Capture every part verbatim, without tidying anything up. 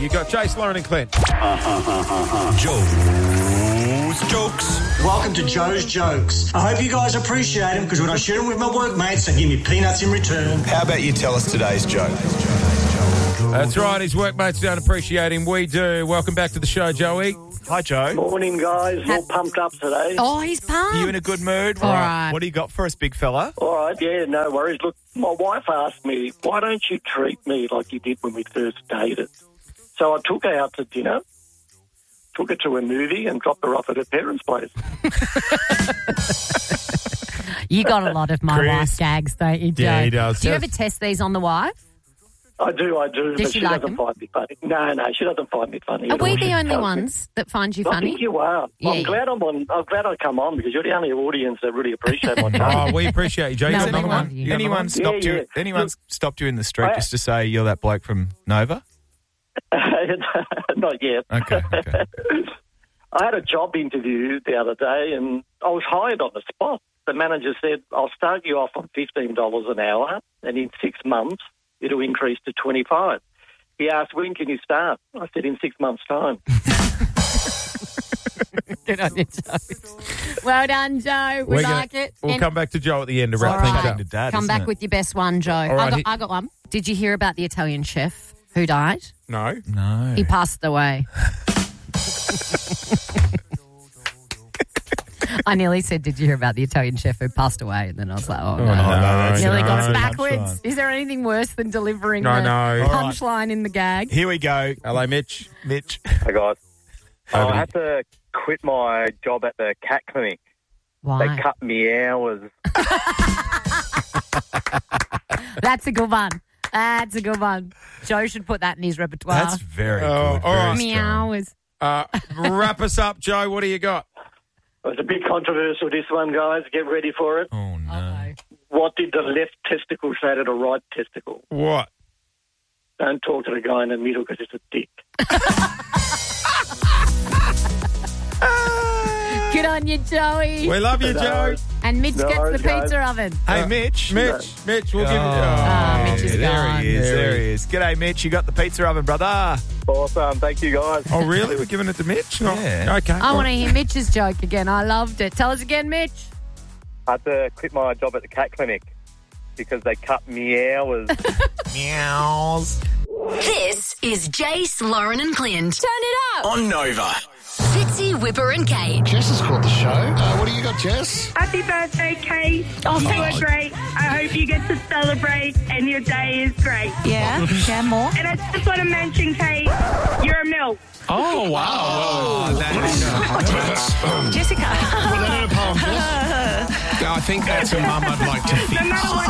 You got Jace, Lauren and Clint. Joe's Jokes. Welcome to Joe's Jokes. I hope you guys appreciate them because when I share them with my workmates, they give me peanuts in return. How about you tell us today's joke? That's right, his workmates don't appreciate him. We do. Welcome back to the show, Joey. Hi, Joe. Morning, guys. All pumped up today. Oh, he's pumped. You in a good mood? All right. What do you got for us, big fella? All right, yeah, no worries. Look, my wife asked me, why don't you treat me like you did when we first dated? So I took her out to dinner, took her to a movie and dropped her off at her parents' place. You got a lot of my Chris. wife's gags, don't you, Joe? Yeah, he does. Do you ever test these on the wife? I do, I do, Does but she she like doesn't them? find me funny. No, no, she doesn't find me funny. Are at we all. the She only tells me- ones that find you I funny? think you are. Yeah, I'm yeah. glad I'm on. I'm glad I come on because you're the only audience that really appreciate my time. Oh, we appreciate you, Joe. You No, got we another love one? you. You got Anyone another stopped Yeah, you? yeah. Anyone Look- stopped you in the street I- just to say you're that bloke from Nova? Not yet. Okay, okay. I had a job interview the other day and I was hired on the spot. The manager said, I'll start you off on fifteen dollars an hour and in six months it'll increase to twenty-five. He asked, when can you start? I said, in six months' time. Good on you, Joe. Well done, Joe. We We're gonna- like it. We'll And- come back to Joe at the end to All wrap things right. up. to Dad, Come isn't back it? with your best one, Joe. I, right, got, he- I got one. Did you hear about the Italian chef who died? No. No. He passed away. I nearly said, did you hear about the Italian chef who passed away? And then I was like, oh, no. no, that's Nearly no. got us No. backwards. Punchline. Is there anything worse than delivering No, the no. punchline in the gag? Here we go. Hello, Mitch. Mitch. Hey guys, Over I to had to quit my job at the cat clinic. Why? They cut me hours. That's a good one. That's a good one. Joe should put that in his repertoire. That's very Oh, good. all Very right. strong. Meows. Uh, wrap us up, Joe. What do you got? It was a bit controversial, this one, guys. Get ready for it. Oh, no. Okay. What did the left testicle say to the right testicle? What? Don't talk to the guy in the middle because it's a dick. Good on you, Joey. We love you, Joe. And Mitch No gets worries, the guys. pizza oven. Hey, Uh, Mitch. Mitch, Mitch, we'll give you. Ah, Oh, Mitch is there gone. he is. There There he he is. G'day, Mitch. You got the pizza oven, brother. Awesome. Thank you, guys. oh, really? We're giving it to Mitch? No. Yeah. Okay. I want to hear Mitch's joke again. I loved it. Tell us again, Mitch. I had to quit my job at the cat clinic because they cut me hours. Meows. This is Jace, Lauren and Clint. Turn it up. On Nova. Fitzy, Whipper and Kate. Jess has called the show. Uh, what do you got, Jess? Happy birthday, Kate. Oh, you are great. I hope you get to celebrate and your day is great. Yeah, share more. And I just want to mention, Kate, you're a milk. Oh, wow. Oh, that is Jessica. Put that in a poem, Jess. I think that's a mum I'd like to fix. No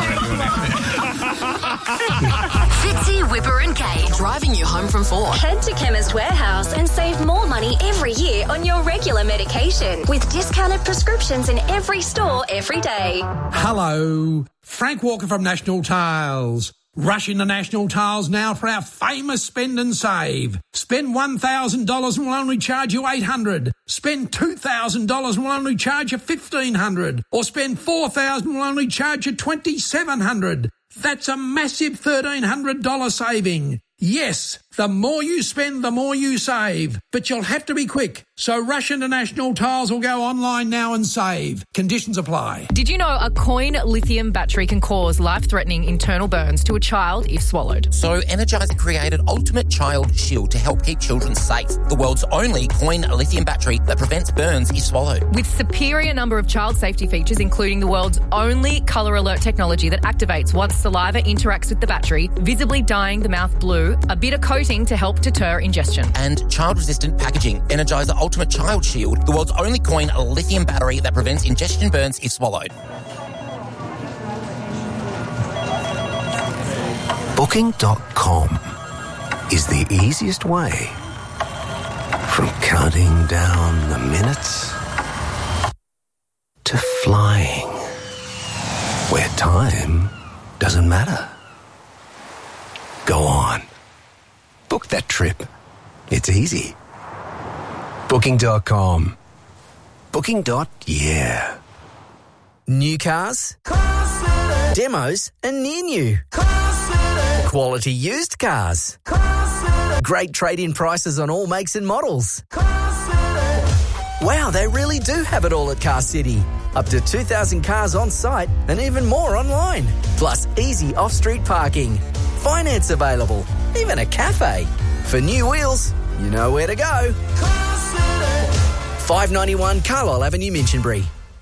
matter what. Fitzy, Whipper and Kate. Driving you home from four. Head to Chemist Warehouse and save more money every year on your regular medication with discounted prescriptions in every store every day. Hello, Frank Walker from National Tiles. Rush into National Tiles now for our famous spend and save. Spend one thousand dollars and we'll only charge you eight hundred dollars. Spend two thousand dollars and we'll only charge you fifteen hundred dollars. Or spend four thousand dollars and we'll only charge you twenty-seven hundred dollars. That's a massive thirteen hundred dollars saving. Yes, the more you spend, the more you save. But you'll have to be quick. So rush into National Tiles or go online now and save. Conditions apply. Did you know a coin lithium battery can cause life-threatening internal burns to a child if swallowed? So Energizer created Ultimate Child Shield to help keep children safe. The world's only coin lithium battery that prevents burns if swallowed. With superior number of child safety features, including the world's only colour alert technology that activates once saliva interacts with the battery, visibly dyeing the mouth blue, a bit of coating to help deter ingestion. And child-resistant packaging. Energizer Ultimate Child Shield, the world's only coin lithium battery that prevents ingestion burns if swallowed. Booking dot com is the easiest way from counting down the minutes to flying, where time doesn't matter. Go on. Book that trip. It's easy. Booking dot com. Booking. Yeah. New cars, demos and near new. Quality used cars. Great trade-in prices on all makes and models. Wow, they really do have it all at Car City. Up to two thousand cars on site and even more online. Plus easy off-street parking. Finance available. Even a cafe. For new wheels, you know where to go. five ninety-one Carlisle Avenue, Minchinbury.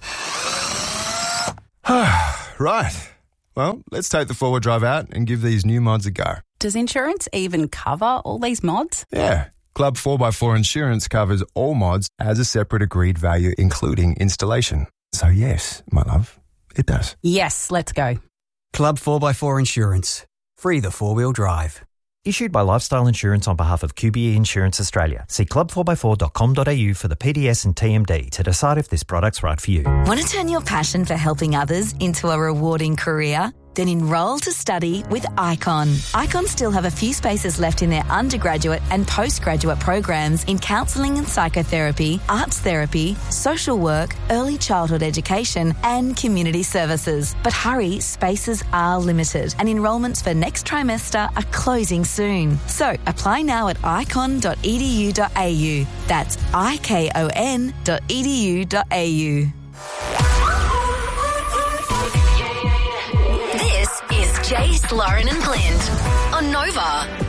Right. Well, let's take the four-wheel drive out and give these new mods a go. Does insurance even cover all these mods? Yeah. Club four by four Insurance covers all mods as a separate agreed value, including installation. So yes, my love, it does. Yes, let's go. Club four by four Insurance. Free the four-wheel drive. Issued by Lifestyle Insurance on behalf of Q B E Insurance Australia. See club four by four dot com dot a u for the P D S and T M D to decide if this product's right for you. Want to turn your passion for helping others into a rewarding career? Then enroll to study with Icon. Icon still have a few spaces left in their undergraduate and postgraduate programs in counselling and psychotherapy, arts therapy, social work, early childhood education and community services. But hurry, spaces are limited and enrolments for next trimester are closing soon. So apply now at icon dot e d u dot a u. That's I K O N dot e d u dot a u. This is Jace, Lauren and Clint on Nova.